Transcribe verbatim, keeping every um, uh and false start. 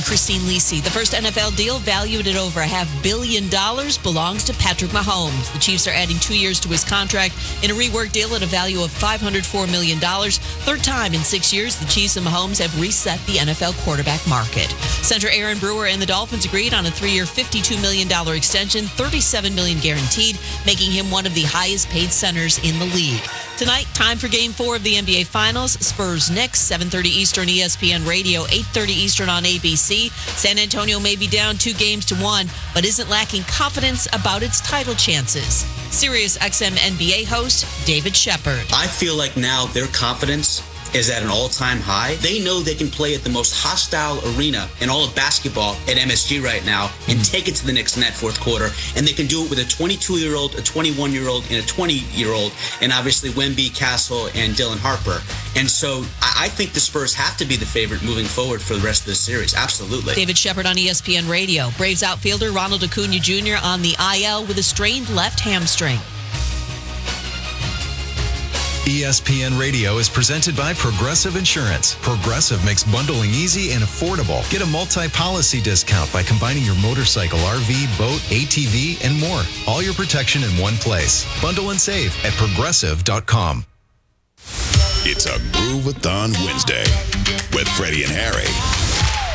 Christine Lisi. The first N F L deal valued at over a half billion dollars belongs to Patrick Mahomes. The Chiefs are adding two years to his contract in a reworked deal at a value of five hundred four million dollars. Third time in six years, the Chiefs and Mahomes have reset the N F L quarterback market. Center Aaron Brewer and the Dolphins agreed on a three-year, fifty-two million dollars extension, thirty-seven million dollars guaranteed, making him one of the highest-paid centers in the league. Tonight, time for Game four of the N B A Finals. Spurs-Knicks, seven thirty Eastern, E S P N Radio, eight thirty Eastern on A B C. San Antonio may be down two games to one, but isn't lacking confidence about its title chances. Sirius X M N B A host David Shepard. I feel like now their confidence is at an all-time high. They know they can play at the most hostile arena in all of basketball at M S G right now and take it to the Knicks in that fourth quarter. And they can do it with a twenty-two-year-old, a twenty-one-year-old, and a twenty-year-old, and obviously Wemby, Castle, and Dylan Harper. And so I think the Spurs have to be the favorite moving forward for the rest of the series. Absolutely. David Shepard on E S P N Radio. Braves outfielder Ronald Acuna Junior on the I L with a strained left hamstring. E S P N Radio is presented by Progressive Insurance. Progressive makes bundling easy and affordable. Get a multi-policy discount by combining your motorcycle, R V, boat, A T V, and more. All your protection in one place. Bundle and save at progressive dot com. It's a Groove-a-thon Wednesday with Freddie and Harry.